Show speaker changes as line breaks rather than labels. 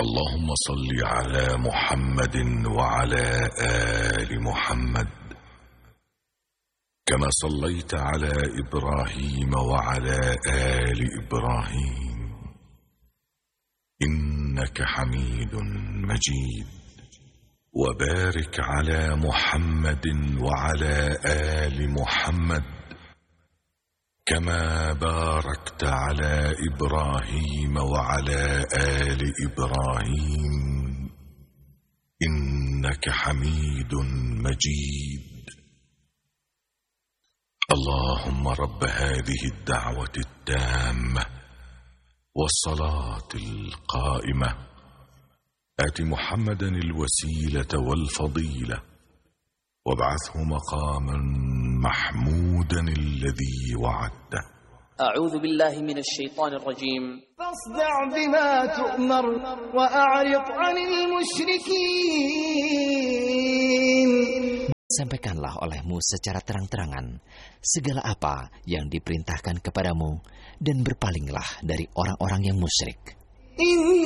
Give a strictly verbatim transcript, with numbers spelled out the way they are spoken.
اللهم صل على محمد وعلى آل محمد كما صليت على إبراهيم وعلى آل إبراهيم إنك حميد مجيد. وبارك على محمد وعلى آل محمد كما باركت على إبراهيم وعلى آل إبراهيم إنك حميد مجيد. اللهم رب هذه الدعوة التامة والصلاة القائمة آت محمدا الوسيلة والفضيلة وابعثه مقاما محمودا الذي وعدته.
أعوذ بالله من الشيطان الرجيم.
فاصدع بما تؤمر وأعرض عن المشركين.
Sampaikanlah olehmu secara terang-terangan segala apa yang diperintahkan kepadamu dan berpalinglah dari orang-orang yang musyrik.